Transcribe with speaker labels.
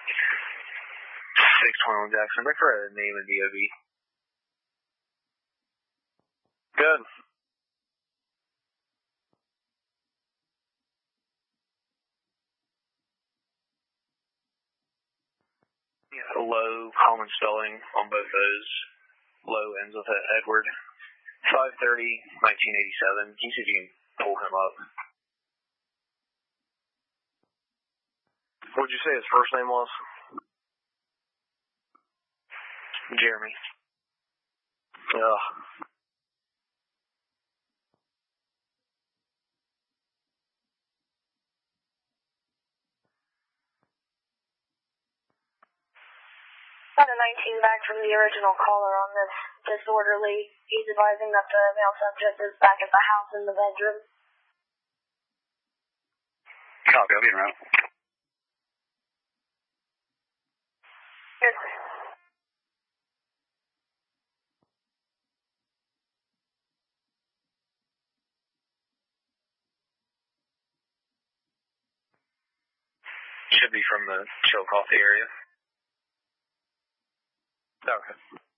Speaker 1: 621 Jackson. Look for a name and DOB.
Speaker 2: Good.
Speaker 1: Yeah, low, common spelling on both those. Low ends with an Edward. 5/30, 1987. Can you see if you can pull him up?
Speaker 2: What did you say his first name was?
Speaker 1: Jeremy.
Speaker 2: Ugh.
Speaker 3: Got a 19 back from the original caller on this disorderly. He's advising that the male subject is back at the house in the bedroom.
Speaker 1: Copy, I'll be around.
Speaker 3: Yes.
Speaker 1: Should be from the Chill Coffee area. Okay.